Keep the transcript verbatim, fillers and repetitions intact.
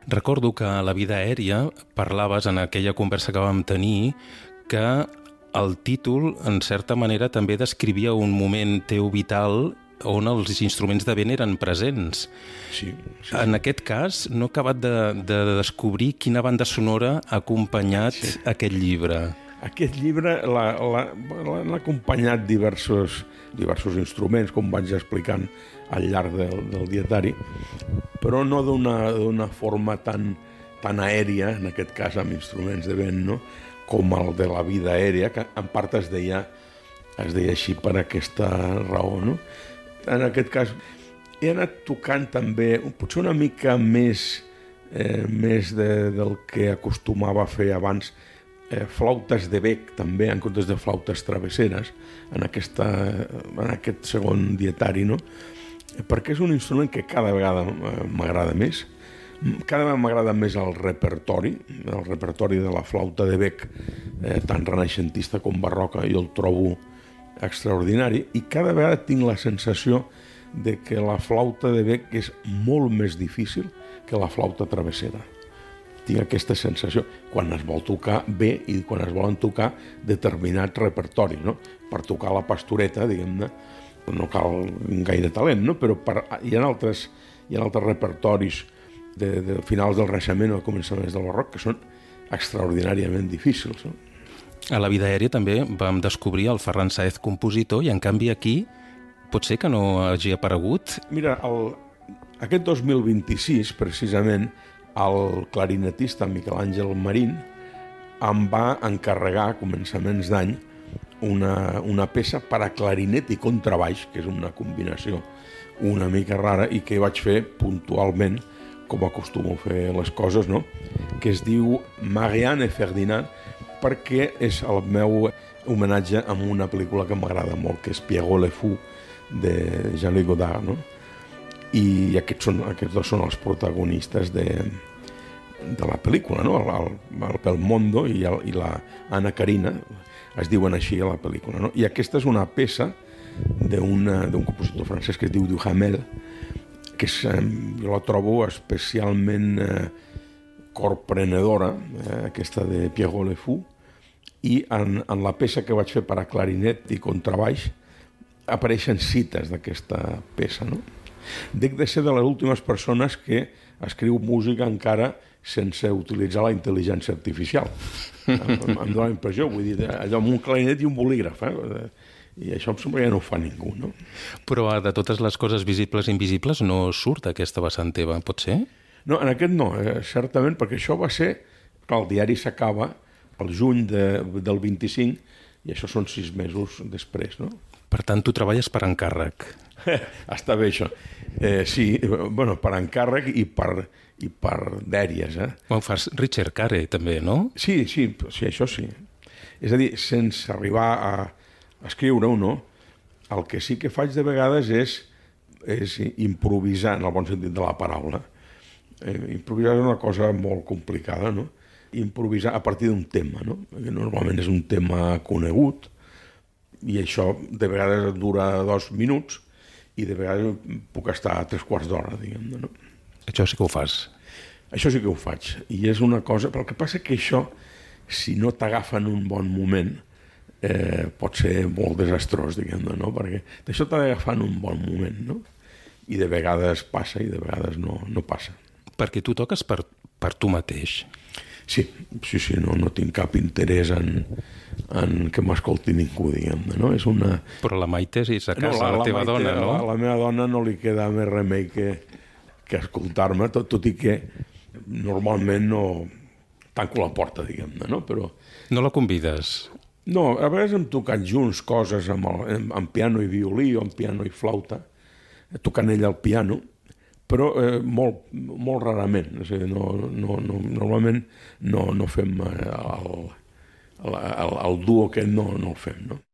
Recordo que a La vida aèria parlaves en aquella conversa que vam tenir que el títol, en certa manera, també descrivia un moment teu vital on els instruments de vent eren presents. Sí, sí, En sí. aquest cas, no he acabat de, de descobrir quina banda sonora ha acompanyat sí. aquest llibre. Aquest llibre l'ha- l'ha l'han acompanyat diversos, diversos instruments, com vaig explicant al llarg del, del dietari, però no d'una d'una forma tan, tan aèria, en aquest cas amb instruments de vent, no? Com el de La vida aèria, que en part es deia, es deia així per aquesta raó. No? En aquest cas he anat tocant també, potser una mica més, eh, més de, del que acostumava a fer abans, eh, flautes de bec també, en comptes de flautes travesseres, en, aquesta, en aquest segon dietari, no? Perquè és un instrument que cada vegada m'agrada més. Cada vegada m'agrada més el repertori, el repertori de la flauta de bec, eh, tant renaixentista com barroca, jo el trobo extraordinari, i cada vegada tinc la sensació de que la flauta de bec és molt més difícil que la flauta travessera. Tinc aquesta sensació quan es vol tocar bé i quan es volen tocar determinat repertori, no? Per tocar la pastoreta, diguem-ne, no cal gaire talent, no? Però per, hi ha altres, hi ha altres repertoris de, de finals del Renaixement o començaments del Barroc que són extraordinàriament difícils. No? A La vida aèria també vam descobrir el Ferran Sáez compositor i en canvi aquí pot ser que no hagi aparegut. Mira, el, aquest dos mil vint-i-sis, precisament, el clarinetista Miquel Àngel Marín em va encarregar a començaments d'any una, una peça per a clarinet i contrabaix, que és una combinació una mica rara i que vaig fer puntualment, com acostumo a fer les coses, no? Que es diu Marianne et Ferdinand, perquè és el meu homenatge a una pel·lícula que m'agrada molt, que és Pierrot le Fou, de Jean-Luc Godard, no? I aquests, són, aquests dos són els protagonistes de, de la pel·lícula, no? El, el, el Belmondo i, el, i la Anna Karina es diuen així a la pel·lícula, no? I aquesta és una peça d'un compositor francès que es diu Duhamel, que és, eh, jo la trobo especialment eh, corprenedora, eh, aquesta de Pierrot le Fou, i en, en la peça que vaig fer per a clarinet i contrabaix apareixen cites d'aquesta peça, no? Dic de ser de les últimes persones que escriu música encara sense utilitzar la intel·ligència artificial. Em, em dóna la impressió, vull dir, allò amb un clarinet i un bolígraf, eh? I això em sembla que ja no ho fa ningú, no? Però de totes les coses visibles i invisibles no surt aquesta vessant teva, pot ser? No, en aquest no, eh, certament, perquè això va ser que el diari s'acaba el juny de, del vint-i-cinc i això són sis mesos després, no? Per tant, tu treballes per encàrrec. Està bé, això. Eh, sí, bueno, per encàrrec i per, i per dèries, eh? Ho fas Richard Carey, també, no? Sí, sí, sí, això sí. És a dir, sense arribar a escriure-ho, no? El que sí que faig de vegades és, és improvisar, en el bon sentit de la paraula. Eh, improvisar és una cosa molt complicada, no? Improvisar a partir d'un tema, no? Que normalment és un tema conegut, i això de vegades dura dos minuts i de vegades puc estar a tres quarts d'hora, diguem-ne, no? Això sí que ho fas. Això sí que ho faig, i és una cosa, però el que passa que això, si no t'agafa en un bon moment, eh, pot ser molt desastrós, diguem-ne, no? Perquè d'això t'ha d'agafar en un bon moment, no? I de vegades passa i de vegades no, no passa. Perquè tu toques per, per tu mateix. Sí, sí, sí, no, no tinc cap interès en, en que m'escolti ningú, diguem-ne, no? És una... Però la Maite és a casa, no, la, la, la teva Maite, dona, no? La, la meva dona no li queda més remei que, que escoltar-me, tot, tot i que normalment no tanco la porta, diguem-ne, no? Però... No la convides? No, a vegades hem tocat junts coses amb, el, amb piano i violí o amb piano i flauta, tocant ella el piano, però eh, molt, molt rarament. O sigui, no, no, no, normalment no, no fem el, el, el, el duo que no, no el fem, no?